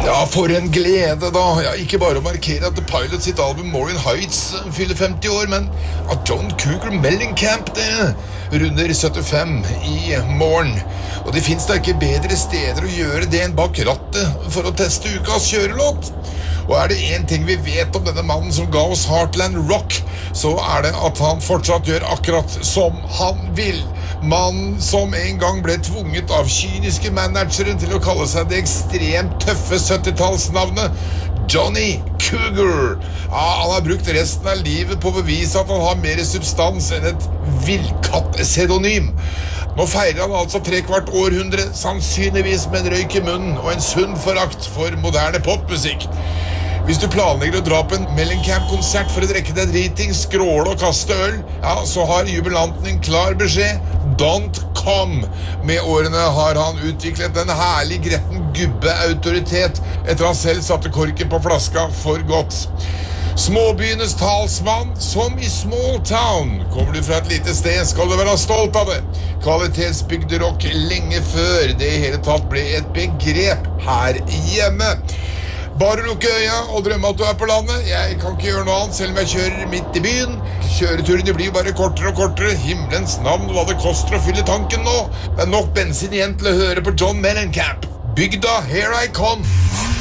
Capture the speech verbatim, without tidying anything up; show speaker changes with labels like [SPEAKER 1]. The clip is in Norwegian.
[SPEAKER 1] Ja, for en glede da. Ja, ikke bare å markere at The Pilot sitt album More in Heights fyller femti år, men at John Cougar Mellencamp det runder syttifem i morgen. Og det finnes da ikke bedre steder å gjøre det enn bak rattet for å teste ukas kjørelåt. Og er det en ting vi vet om denne mannen som ga oss Heartland Rock, så er det at han fortsatt gjør akkurat som han vil. Mannen som en gang ble tvunget av kyniske manageren til å kalle seg det ekstremt tøffe syttitallsnavnet Johnny Cougar. Ja, han har brukt resten av livet på å bevise at han har mer substans enn et villkatt-pseudonym. Nå feirer han altså tre kvart århundre, sannsynligvis med en røyk i munnen og en sunn forakt for moderne popmusikk. Hvis du planlegger å dra på en Mellencamp-konsert for å drikke deg driting, skråle og kaste øl, ja, så har jubilanten en klar beskjed: don't come. Med årene har han utviklet en herlig gretten gubbeautoritet etter han selv satte korken på flaska for godt. Småbyenes talsmann, som i Small Town. Kommer du fra et lite sted, skal du være stolt av det. Kvalitetsbygde rock lenge før det i hele tatt ble et begrep her hjemme. Bare lukke øya og drømme at du er på landet. Jeg kan ikke gjøre noe annet, selv om jeg kjører midt i byen. Kjøreturene blir bare kortere og kortere. Himmelens navn, hva det koster å fylle tanken nå. Det er nok bensin igjen til å høre på John Mellencamp. Bygda, here I come.